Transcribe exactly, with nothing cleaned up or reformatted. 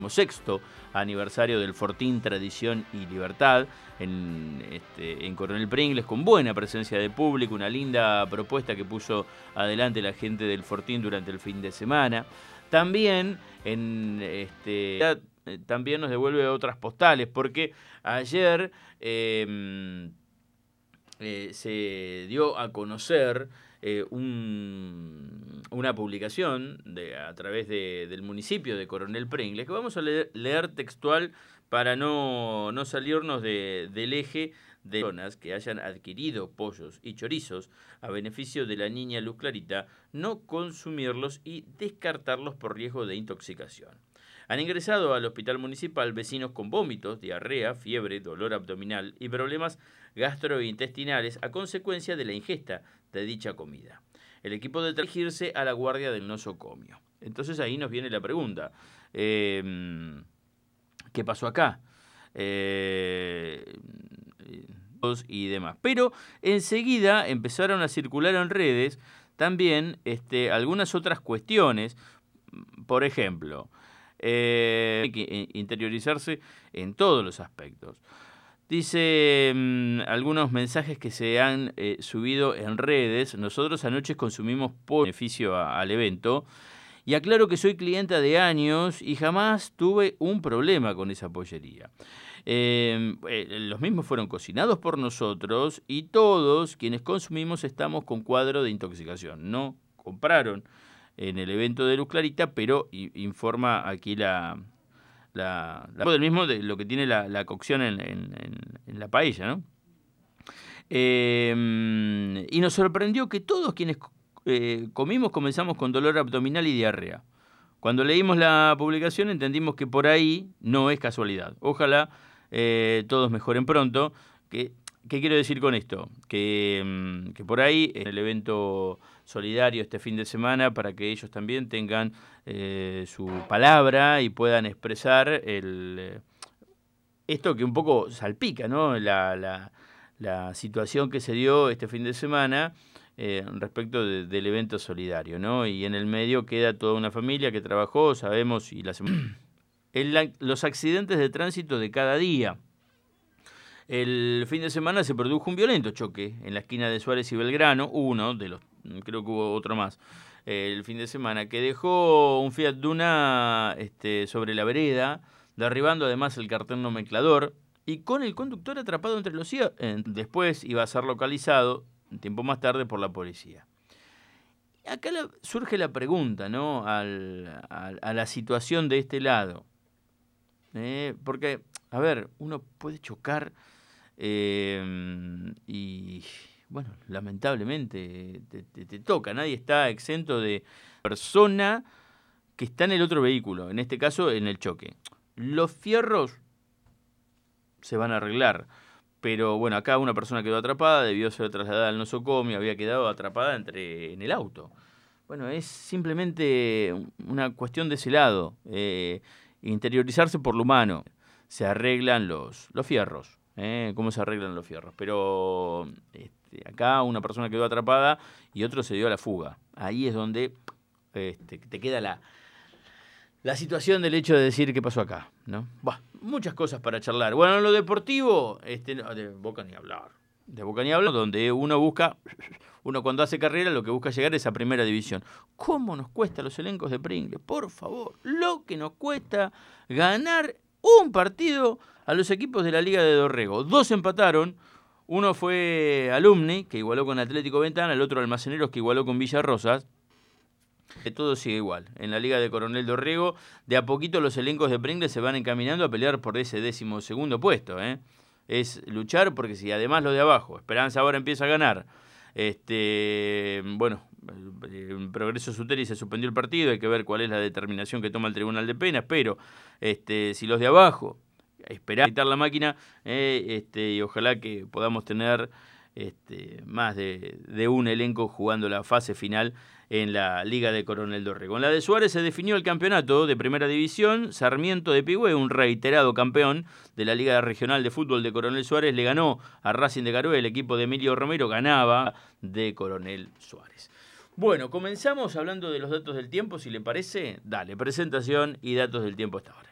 sexto aniversario del Fortín Tradición y Libertad en, este, en Coronel Pringles, con buena presencia de público, una linda propuesta que puso adelante la gente del Fortín durante el fin de semana. También, en, este, también nos devuelve otras postales, porque ayer eh, eh, se dio a conocer Eh, un, una publicación de, a través de, del municipio de Coronel Pringles, que vamos a leer, leer textual para no, no salirnos de, del eje de personas que hayan adquirido pollos y chorizos a beneficio de la niña Luz Clarita, no consumirlos y descartarlos por riesgo de intoxicación. Han ingresado al hospital municipal vecinos con vómitos, diarrea, fiebre, dolor abdominal y problemas gastrointestinales a consecuencia de la ingesta de dicha comida. El equipo de dirigirse a la guardia del nosocomio. Entonces ahí nos viene la pregunta, eh, ¿qué pasó acá? Eh, y demás. Pero enseguida empezaron a circular en redes también este, algunas otras cuestiones. Por ejemplo, eh, hay que interiorizarse en todos los aspectos. Dice mmm, algunos mensajes que se han eh, subido en redes. Nosotros anoche consumimos por beneficio a, al evento. Y aclaro que soy clienta de años y jamás tuve un problema con esa pollería. Eh, eh, los mismos fueron cocinados por nosotros y todos quienes consumimos estamos con cuadro de intoxicación. No compraron en el evento de Luz Clarita, pero y, informa aquí la... La, la del mismo de lo que tiene la, la cocción en, en, en la paella, ¿no? Eh, y nos sorprendió que todos quienes eh, comimos comenzamos con dolor abdominal y diarrea. Cuando leímos la publicación entendimos que por ahí no es casualidad. Ojalá eh, todos mejoren pronto. Que, ¿Qué quiero decir con esto? Que, que por ahí en el evento solidario este fin de semana, para que ellos también tengan eh, su palabra y puedan expresar el, eh, esto que un poco salpica, ¿no? La, la, la situación que se dio este fin de semana eh, respecto de, del evento solidario, ¿no? Y en el medio queda toda una familia que trabajó, sabemos, y la semana... el, los accidentes de tránsito de cada día. El fin de semana se produjo un violento choque en la esquina de Suárez y Belgrano, uno de los, creo que hubo otro más, el fin de semana, que dejó un Fiat Duna este, sobre la vereda, derribando además el cartel nomenclador y con el conductor atrapado entre los cierros. Después iba a ser localizado, un tiempo más tarde, por la policía. Acá la, surge la pregunta, ¿no? Al, a, a la situación de este lado. Eh, porque, a ver, uno puede chocar eh, y, bueno, lamentablemente te, te, te toca. Nadie está exento de persona que está en el otro vehículo, en este caso en el choque. Los fierros se van a arreglar, pero bueno, acá una persona quedó atrapada, debió ser trasladada al nosocomio, había quedado atrapada entre en el auto. Bueno, es simplemente una cuestión de ese lado, eh, interiorizarse por lo humano. Se arreglan los, los fierros, ¿eh? ¿Cómo se arreglan los fierros? Pero este, acá una persona quedó atrapada y otro se dio a la fuga. Ahí es donde este, te queda la... La situación del hecho de decir qué pasó acá, ¿no? Bah, muchas cosas para charlar. Bueno, en lo deportivo, este, de Boca ni hablar. De Boca ni hablar, donde uno busca, uno cuando hace carrera lo que busca llegar es a primera división. ¿Cómo nos cuesta a los elencos de Pringles? Por favor, lo que nos cuesta ganar un partido a los equipos de la Liga de Dorrego. Dos empataron, uno fue Alumni, que igualó con Atlético Ventana, el otro Almaceneros, que igualó con Villa Rosas. Todo sigue igual. En la Liga de Coronel Dorrego, de a poquito los elencos de Pringles se van encaminando a pelear por ese décimo segundo puesto, ¿eh? Es luchar porque si además los de abajo, Esperanza ahora empieza a ganar, este, bueno, en Progreso Suteri se suspendió el partido, hay que ver cuál es la determinación que toma el Tribunal de Penas, pero este, si los de abajo, esperar quitar la máquina, eh, este, y ojalá que podamos tener este, más de, de un elenco jugando la fase final en la Liga de Coronel Dorrego. En la de Suárez se definió el campeonato de Primera División. Sarmiento de Pigüé, un reiterado campeón de la Liga Regional de Fútbol de Coronel Suárez, le ganó a Racing de Carué. El equipo de Emilio Romero ganaba de Coronel Suárez. Bueno, comenzamos hablando de los datos del tiempo, si le parece. Dale, presentación y datos del tiempo hasta ahora.